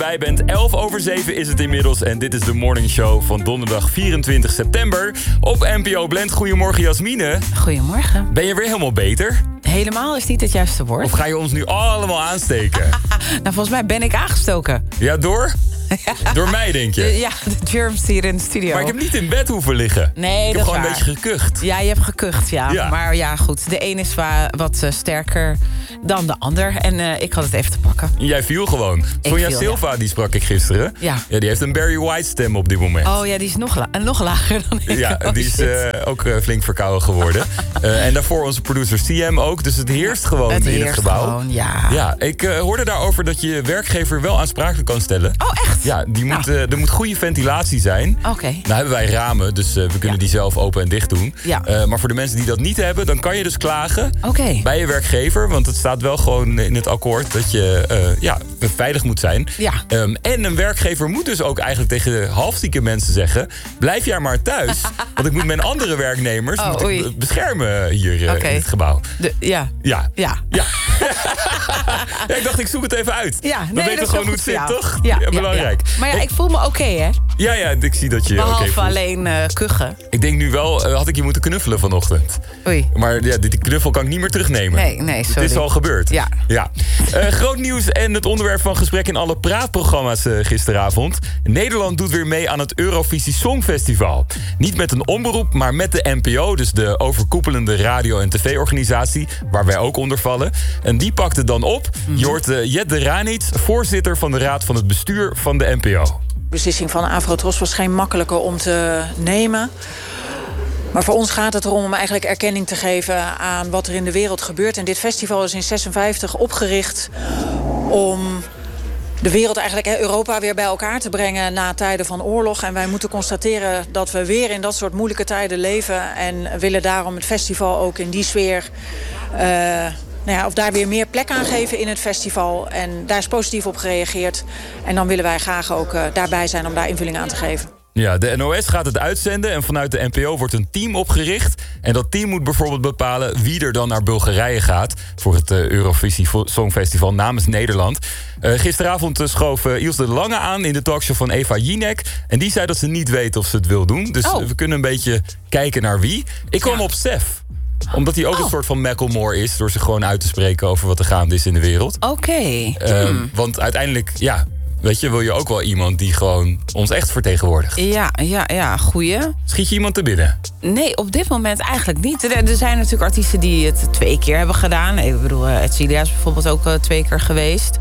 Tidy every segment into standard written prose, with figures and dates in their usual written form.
Bij bent 7:11 is het inmiddels en dit is de Morning Show van donderdag 24 september op NPO Blend. Goedemorgen Jasmine. Goedemorgen. Ben je weer helemaal beter? Helemaal is niet het juiste woord. Of ga je ons nu allemaal aansteken? Nou, volgens mij ben ik aangestoken. Ja, door? Door mij, denk je? Ja, de germs hier in de studio. Maar ik heb niet in bed hoeven liggen. Nee, ik dat heb is gewoon waar. een beetje gekucht. Ja, je hebt gekucht, ja. Maar ja, goed. De een is wat sterker dan de ander. En ik had het even te pakken. Jij viel gewoon. Sonja Silva, die sprak ik gisteren. Ja. Die heeft een Barry White stem op dit moment. Oh ja, die is nog lager dan ik. Ja, die is ook flink verkouden geworden. En daarvoor onze producer CM ook. Dus het heerst gewoon in het gebouw. Gewoon, ja. Ja, ik hoorde daarover dat je werkgever wel aansprakelijk kan stellen. Oh, echt? Ja, er moet goede ventilatie zijn. Oké. Nou hebben wij ramen, dus we kunnen die zelf open en dicht doen. Ja. Maar voor de mensen die dat niet hebben, dan kan je dus klagen Oké. bij je werkgever. Want het staat wel gewoon in het akkoord dat je veilig moet zijn. Ja. En een werkgever moet dus ook eigenlijk tegen halfzieke mensen zeggen: blijf jij maar thuis. Want ik moet mijn andere werknemers beschermen hier in het gebouw. Ja. Ja. Ik dacht, ik zoek het even uit. Ja, dan weten we gewoon hoe het zit, toch? Ja, belangrijk. Ja. Maar ja, ik voel me oké, hè? Ja, ik zie dat je behalve voelt. alleen kuchen. Ik denk nu wel, had ik je moeten knuffelen vanochtend. Oei. Maar ja, die knuffel kan ik niet meer terugnemen. Nee, sorry. Het is al gebeurd. Ja. Groot nieuws en het onderwerp van gesprek in alle praatprogramma's gisteravond. Nederland doet weer mee aan het Eurovisie Songfestival. Niet met een omroep, maar met de NPO, dus de overkoepelende radio- en tv-organisatie, waar wij ook onder vallen. En die pakt het dan op. Je hoort Jette Ranitz, voorzitter van de Raad van het Bestuur van de NPO. De beslissing van Afrotros was geen makkelijke om te nemen. Maar voor ons gaat het erom om eigenlijk erkenning te geven aan wat er in de wereld gebeurt. En dit festival is in 1956 opgericht om de wereld, eigenlijk Europa, weer bij elkaar te brengen na tijden van oorlog. En wij moeten constateren dat we weer in dat soort moeilijke tijden leven. En willen daarom het festival ook in die sfeer of daar weer meer plek aan geven in het festival. En daar is positief op gereageerd. En dan willen wij graag ook daarbij zijn om daar invulling aan te geven. Ja, de NOS gaat het uitzenden en vanuit de NPO wordt een team opgericht. En dat team moet bijvoorbeeld bepalen wie er dan naar Bulgarije gaat voor het Eurovisie Songfestival namens Nederland. Gisteravond schoof Ilse de Lange aan in de talkshow van Eva Jinek. En die zei dat ze niet weet of ze het wil doen. Dus we kunnen een beetje kijken naar wie. Ik kwam op Sef. Omdat hij ook een soort van Macklemore is, door zich gewoon uit te spreken over wat er gaande is in de wereld. Oké. Want uiteindelijk, weet je, wil je ook wel iemand die gewoon ons echt vertegenwoordigt. Ja, goeie. Schiet je iemand te binnen? Nee, op dit moment eigenlijk niet. Er zijn natuurlijk artiesten die het 2 keer hebben gedaan. Ik bedoel, Edcilia is bijvoorbeeld ook 2 keer geweest.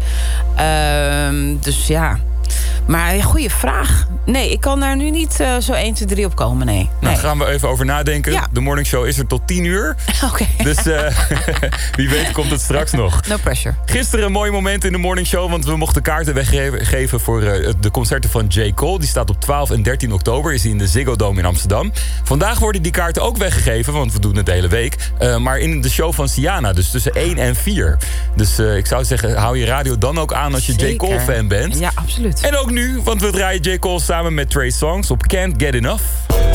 Dus ja. Maar goede vraag. Nee, ik kan daar nu niet zo 1, 2, 3 op komen, nee. Nou, gaan we even over nadenken. Ja. De Morning Show is er tot 10:00. Oké. Dus wie weet komt het straks nog. No pressure. Gisteren een mooi moment in de Morning Show, want we mochten kaarten weggeven voor de concerten van J. Cole. Die staat op 12 en 13 oktober, is hij in de Ziggo Dome in Amsterdam. Vandaag worden die kaarten ook weggegeven, want we doen het de hele week. Maar in de show van Siana, dus tussen 1 en 4. Dus ik zou zeggen, hou je radio dan ook aan als je J. Cole fan bent. Ja, absoluut. En ook nu, want we draaien J. Cole samen met Trey Songz op Can't Get Enough.